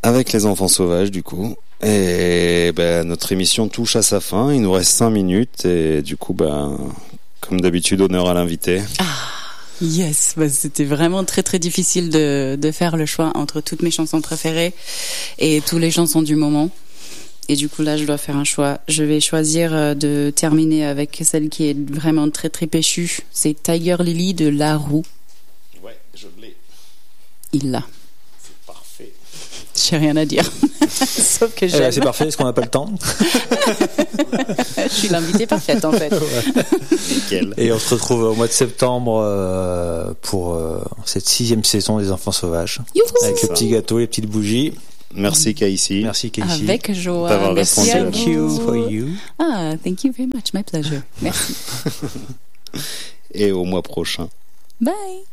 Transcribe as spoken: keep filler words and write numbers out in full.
avec les enfants sauvages du coup. Et ben, notre émission touche à sa fin, il nous reste cinq minutes et du coup, ben, comme d'habitude, honneur à l'invité. Ah, yes, bah, c'était vraiment très très difficile de, de faire le choix entre toutes mes chansons préférées et toutes les chansons du moment. Et du coup là, je dois faire un choix. Je vais choisir de terminer avec celle qui est vraiment très très péchue. C'est Tiger Lily de La Roux. Ouais, je l'ai. Il l'a. C'est parfait. J'ai rien à dire. Sauf que j'aime. Eh ben, c'est parfait, parce qu'on n'a pas le temps. Je suis l'invitée parfaite en fait. Ouais. Nickel. Et on se retrouve au mois de septembre euh, pour euh, cette sixième saison des Enfants Sauvages. Youhou. Avec le petit gâteau, les petites bougies. Merci Kaïssi. Merci Kaïssi. Avec joie. D'avoir Merci répondu à à vous. Thank you for you. Ah, thank you very much. My pleasure. Merci. Et au mois prochain. Bye.